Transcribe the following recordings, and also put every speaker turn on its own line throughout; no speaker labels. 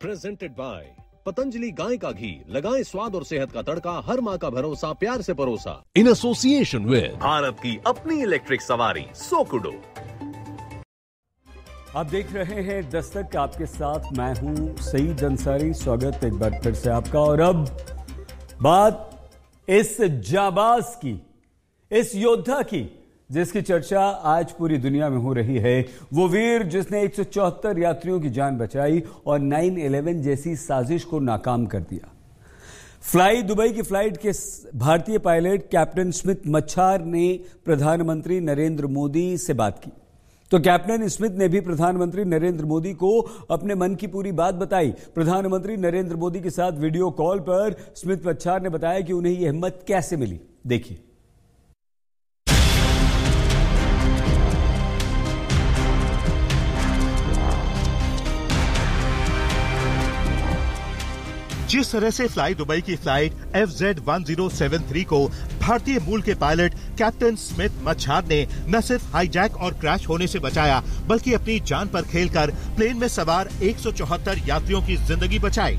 Presented by Patanjali गाय का घी, लगाएं स्वाद और सेहत का तड़का, हर माँ का भरोसा, प्यार से परोसा। इन एसोसिएशन विद भारत की अपनी इलेक्ट्रिक सवारी सोकुडो।
आप देख रहे हैं दस्तक, आपके साथ मैं हूं सईद अंसारी। स्वागत एक बार फिर से आपका। और अब बात इस जाबाज की, इस योद्धा की, जिसकी चर्चा आज पूरी दुनिया में हो रही है। वो वीर जिसने 174 यात्रियों की जान बचाई और 9/11 जैसी साजिश को नाकाम कर दिया। दुबई की फ्लाइट के भारतीय पायलट कैप्टन स्मिथ मच्छार ने प्रधानमंत्री नरेंद्र मोदी से बात की। तो कैप्टन स्मिथ ने भी प्रधानमंत्री नरेंद्र मोदी को अपने मन की पूरी बात बताई। प्रधानमंत्री नरेंद्र मोदी के साथ वीडियो कॉल पर स्मिथ मच्छार ने बताया कि उन्हें यह हिम्मत कैसे मिली। देखिए।
जिस तरह से फ्लाई दुबई की फ्लाइट FZ1073 को भारतीय मूल के पायलट कैप्टन स्मिथ मच्छार ने न सिर्फ हाईजैक और क्रैश होने से बचाया, बल्कि अपनी जान पर खेलकर प्लेन में सवार 174 यात्रियों की जिंदगी बचाई।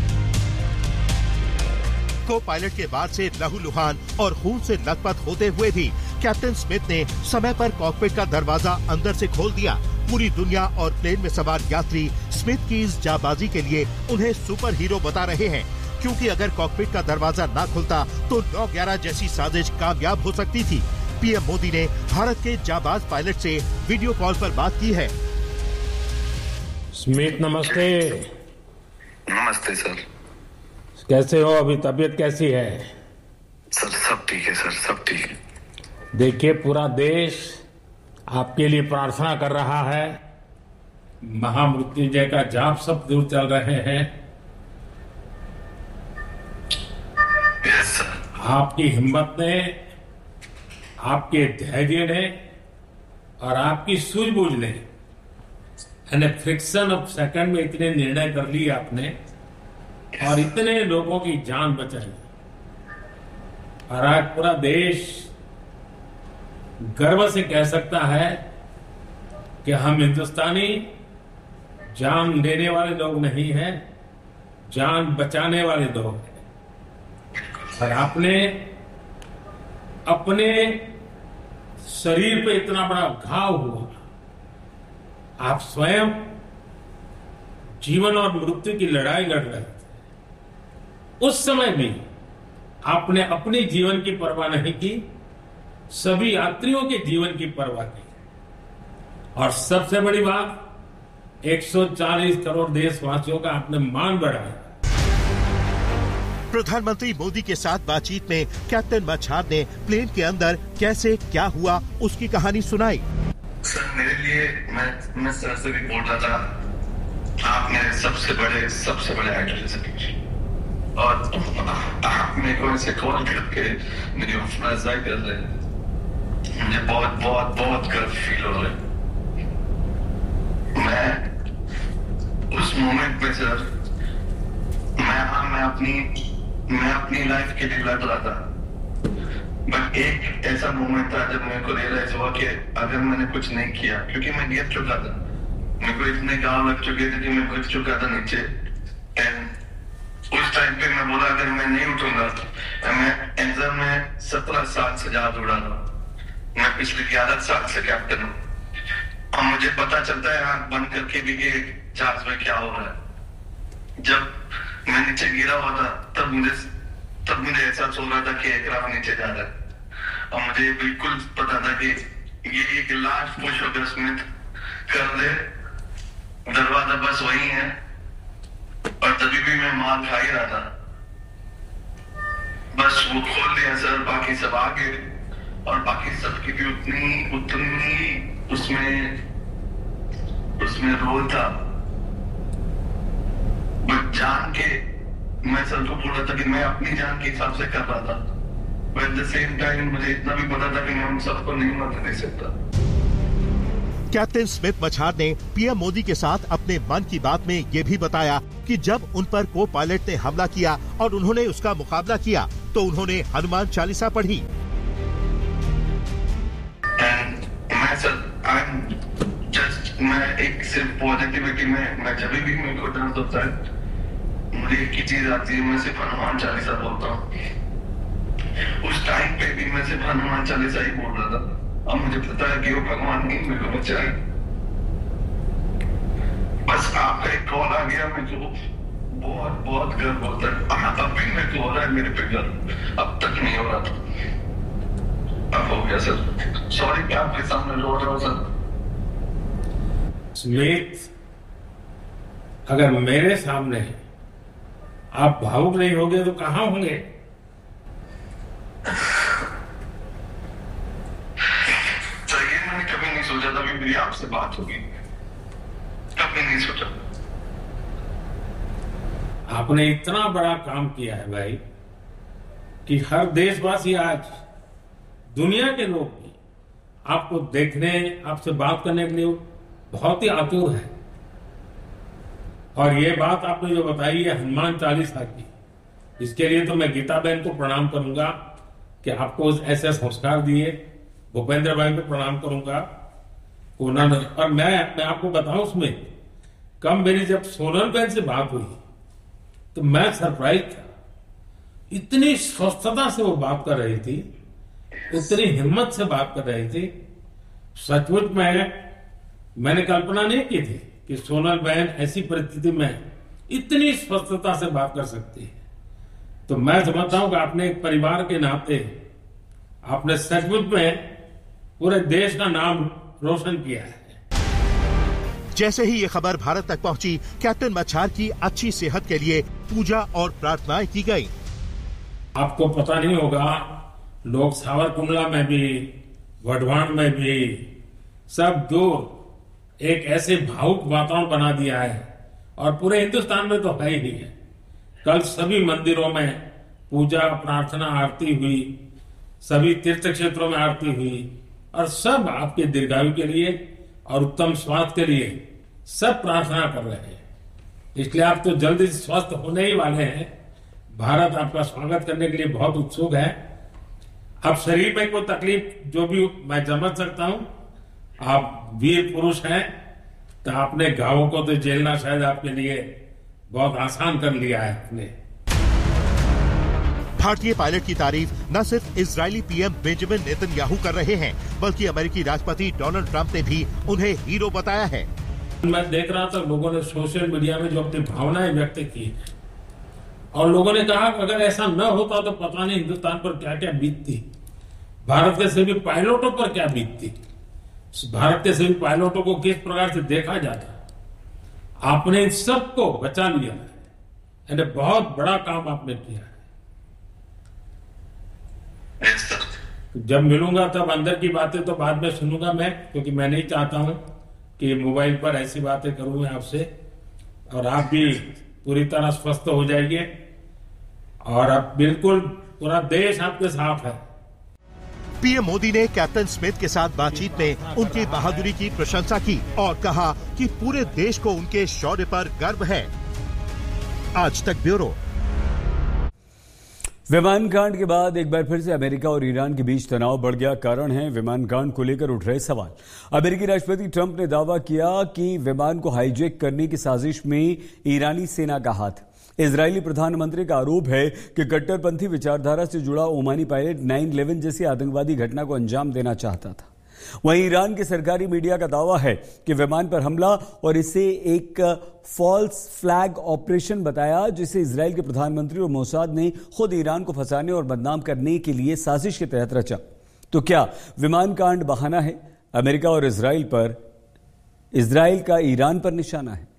को पायलट के बाद से लहूलुहान और खून से लथपथ होते हुए भी कैप्टन स्मिथ ने समय पर कॉकपिट का दरवाजा अंदर से खोल दिया। पूरी दुनिया और प्लेन में सवार यात्री स्मिथ की इस जाबाजी के लिए उन्हें सुपर हीरो बता रहे हैं, क्योंकि अगर कॉकपिट का दरवाजा ना खुलता तो 9/11 जैसी साजिश कामयाब हो सकती थी। पीएम मोदी ने भारत के जाबाज पायलट से वीडियो कॉल पर बात की है।
स्मिथ नमस्ते।
नमस्ते सर।
कैसे हो? अभी तबीयत कैसी है?
सर सब ठीक है सर, सब ठीक है।
देखिए, पूरा देश आपके लिए प्रार्थना कर रहा है। महामृत्युंजय का जाप सब दूर चल रहे हैं।
Yes sir.
आपकी हिम्मत ने, आपके धैर्य ने और आपकी सूझबूझ ने, यानी फ्रिक्शन ऑफ सेकंड में इतने निर्णय कर लिए आपने और इतने लोगों की जान बचाई। और आज पूरा देश गर्व से कह सकता है कि हम हिंदुस्तानी जान देने वाले लोग नहीं हैं, जान बचाने वाले लोग हैं। और आपने अपने शरीर पे इतना बड़ा घाव हुआ, आप स्वयं जीवन और मृत्यु की लड़ाई लड़ रहे थे। उस समय भी आपने अपनी जीवन की परवाह नहीं की, सभी यात्रियों के जीवन की परवाह की। और सबसे बड़ी बात, 140 करोड़ देशवासियों का आपने मान बढ़ाया।
प्रधानमंत्री मोदी के साथ बातचीत में कैप्टन मच्छार ने प्लेन के अंदर कैसे क्या हुआ उसकी कहानी सुनाई।
सर मेरे लिए, मैं सर से भी बोल रहा था, आप मेरे सबसे बड़े आइडल हैं और आप मेरे को ऐसे कॉल करके मेरी हौसला अफजाई कर रहे हैं। मुझे बहुत गर्व फील हो रहा है। मैं उस मोमेंट में सर, मैं अपनी लाइफ के लिए लड़ रहा था, बट एक ऐसा मोमेंट था जब मेरे को रियलाइज हुआ कि अगर मैंने कुछ नहीं किया, क्योंकि मैं गिर चुका था, मेरे को इतने घाव लग चुके थे कि मैं गिर चुका था नीचे। एंड उस टाइम पे मैं बोला अगर मैं नहीं उठूंगा, मैं एग्जाम में 17 साल से ज्यादा उड़ा रहा हूँ। मैं पिछले 11 साल से कैप्टन हूँ और मुझे पता चलता है आंख बंद करके भी कि जहाज में क्या हो रहा है। जब मैं नीचे गिरा हुआ था तब मुझे एहसास हो रहा था कि एयरक्राफ्ट नीचे जा रहा है और मुझे बिल्कुल पता था कि ये एक लास्ट पुश होकर स्मिथ कर दे, दरवाजा बस वही है। और तभी भी मैं मार खा ही रहा था, बस वो खोल दिया सर, बाकी सब आगे और बाकी सबकी भी उतनी उसमें रोल था। बट जान के मैं सर को बोल रहा था कि मैं अपनी जान के हिसाब से कर रहा था, but at the same time मुझे इतना भी पता था कि मैं उन सबको नहीं मरने दे सकता।
कैप्टन स्मिथ मच्छार ने पीएम मोदी के साथ अपने मन की बात में ये भी बताया कि जब उन पर को पायलट ने हमला किया और उन्होंने उसका मुकाबला किया तो उन्होंने हनुमान चालीसा पढ़ी।
मैं सर, I'm just मैं एक सिर्फ पॉजिटिविटी में मैं जब भी मेरे को डर होता है मुझे एक ही चीज आती है, मैं सिर्फ हनुमान चालीसा बोलता हूँ। उस टाइम पे भी मैं सिर्फ हनुमान चालीसा ही बोल रहा था। अब मुझे पता है कि वो भगवान नहीं मेरे को बचाए। बस आपका एक कॉल आ गया, मेरे को बहुत बहुत गर्व होता है। अब भी मेरे को हो रहा है, मेरे पे गर्व अब तक नहीं हो रहा था, अब हो गया सर। सॉरी कि आपके सामने रो रहा हूँ सर।
स्मिथ, अगर मेरे सामने आप भावुक नहीं होंगे तो कहां होंगे?
सर ये मैंने कभी नहीं सोचा था कि मेरी आपसे बात होगी, कभी नहीं सोचा।
आपने इतना बड़ा काम किया है भाई कि हर देशवासी आज, दुनिया के लोग भी आपको देखने, आपसे बात करने के लिए बहुत ही आतुर है। और ये बात आपने जो बताई है हनुमान चालीसा की, इसके लिए तो मैं गीता बहन को प्रणाम करूंगा कि आपको ऐसे संस्कार दिए। भूपेंद्र भाई को प्रणाम करूंगा उन्होंने। और मैं आपको बताऊं, उसमें कम मेरी जब सोनल बहन से बात हुई तो मैं सरप्राइज था। इतनी स्वस्थता से वो बात कर रही थी, इतनी हिम्मत से बात कर रही थी। सचमुच में मैंने कल्पना नहीं की थी कि सोनल बहन ऐसी परिस्थिति में इतनी स्पष्टता से बात कर सकती है। तो मैं समझता हूं कि आपने एक परिवार के नाते आपने सचमुच में पूरे देश का नाम रोशन किया है।
जैसे ही ये खबर भारत तक पहुंची, कैप्टन मच्छार की अच्छी सेहत के लिए पूजा और प्रार्थनाएं की गई।
आपको पता नहीं होगा, लोग सावरकुंडला में भी, वढवाण में भी, सब दूर एक ऐसे भावुक वातावरण बना दिया है। और पूरे हिंदुस्तान में तो है ही है। कल सभी मंदिरों में पूजा, प्रार्थना, आरती हुई, सभी तीर्थ क्षेत्रों में आरती हुई, और सब आपके दीर्घायु के लिए और उत्तम स्वास्थ्य के लिए सब प्रार्थना कर रहे हैं। इसलिए आप तो जल्दी स्वस्थ होने ही वाले हैं। भारत आपका स्वागत करने के लिए बहुत उत्सुक है। अब शरीर में कोई तकलीफ जो भी मैं समझ सकता हूं, आप वीर पुरुष हैं, तो आपने घावों को तो झेलना शायद आपके लिए बहुत आसान कर लिया है आपने।
भारतीय पायलट की तारीफ न सिर्फ इजरायली पीएम बेंजामिन नेतन्याहू कर रहे हैं, बल्कि अमेरिकी राष्ट्रपति डोनाल्ड ट्रंप ने भी उन्हें हीरो बताया है।
मैं देख रहा था लोगों ने सोशल मीडिया में जो अपनी भावनाएं व्यक्त की, और लोगों ने कहा कि अगर ऐसा न होता तो पता नहीं हिंदुस्तान पर क्या क्या बीतती, भारत के सभी पायलटों पर क्या बीतती, भारत के सभी पायलटों को किस प्रकार से देखा जाता। आपने इन सबको बचा लिया है। बहुत बड़ा काम आपने किया है। जब मिलूंगा तब अंदर की बातें तो बाद में सुनूंगा मैं, क्योंकि मैं नहीं चाहता हूं कि मोबाइल पर ऐसी बातें करूं मैं आपसे। और आप भी पूरी तरह स्वस्थ हो जाइए, और अब बिल्कुल पूरा देश आपके साथ है।
पीएम मोदी ने कैप्टन स्मिथ के साथ बातचीत में उनकी बहादुरी की प्रशंसा की और कहा कि पूरे देश को उनके शौर्य पर गर्व है। आज तक ब्यूरो।
विमान कांड के बाद एक बार फिर से अमेरिका और ईरान के बीच तनाव बढ़ गया। कारण है विमान कांड को लेकर उठ रहे सवाल। अमेरिकी राष्ट्रपति ट्रंप ने दावा किया कि विमान को हाईजैक करने की साजिश में ईरानी सेना का हाथ। इजरायली प्रधानमंत्री का आरोप है कि कट्टरपंथी विचारधारा से जुड़ा ओमानी पायलट 9/11 जैसी आतंकवादी घटना को अंजाम देना चाहता था। वहीं ईरान के सरकारी मीडिया का दावा है कि विमान पर हमला और इसे एक फॉल्स फ्लैग ऑपरेशन बताया, जिसे इजरायल के प्रधानमंत्री और मोसाद ने खुद ईरान को फंसाने और बदनाम करने के लिए साजिश के तहत रचा। तो क्या विमान कांड बहाना है? अमेरिका और इजरायल का ईरान पर निशाना है?